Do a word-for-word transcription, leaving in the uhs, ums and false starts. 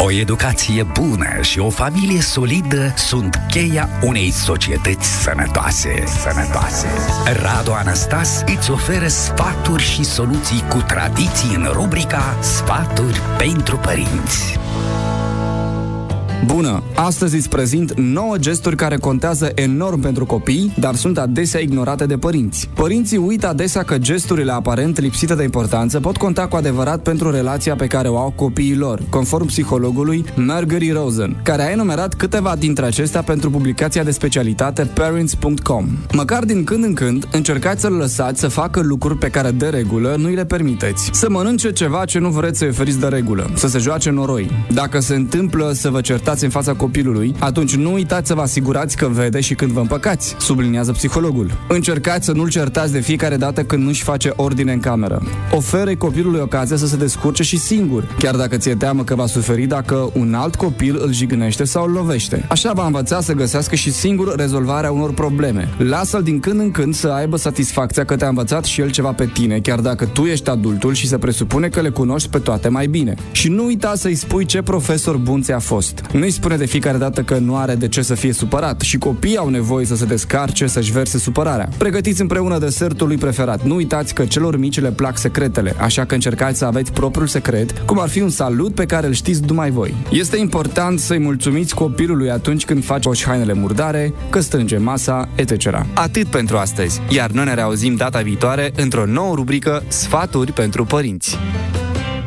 O educație bună și o familie solidă sunt cheia unei societăți sănătoase. Sănătoase. Radu Anastas îți oferă sfaturi și soluții cu tradiții în rubrica Sfaturi pentru părinți. Bună! Astăzi îți prezint nouă gesturi care contează enorm pentru copii, dar sunt adesea ignorate de părinți. Părinții uită adesea că gesturile aparent lipsite de importanță pot conta cu adevărat pentru relația pe care o au copiii lor, conform psihologului Marguerite Rosen, care a enumerat câteva dintre acestea pentru publicația de specialitate Parents punct com. Măcar din când în când, încercați să-l lăsați să facă lucruri pe care de regulă nu îi le permiteți. Să mănânce ceva ce nu vreți să-i oferiți de regulă, să se joace noroi. Dacă se întâmplă să vă certați în fața copilului, atunci nu uitați să vă asigurați că vede și când vă împăcați, subliniază psihologul. Încercați să nu-l certați de fiecare dată când nu-și face ordine în cameră. Oferă copilului ocazia să se descurce și singur, chiar dacă ți-e teamă că va suferi dacă un alt copil îl jignește sau îl lovește. Așa va învăța să găsească și singur rezolvarea unor probleme. Lasă-l din când în când să aibă satisfacția că te-a învățat și el ceva pe tine, chiar dacă tu ești adultul și se presupune că le cunoști pe toate mai bine. Și nu uita să-i spui ce profesor bun ți-a fost. Nu-i spune de fiecare dată că nu are de ce să fie supărat și copiii au nevoie să se descarce, să-și verse supărarea. Pregătiți împreună desertul lui preferat. Nu uitați că celor mici le plac secretele, așa că încercați să aveți propriul secret, cum ar fi un salut pe care îl știți numai voi. Este important să-i mulțumiți copilului atunci când face oși hainele murdare, că strânge masa, et cetera. Atât pentru astăzi, iar noi ne reauzim data viitoare într-o nouă rubrică Sfaturi pentru părinți.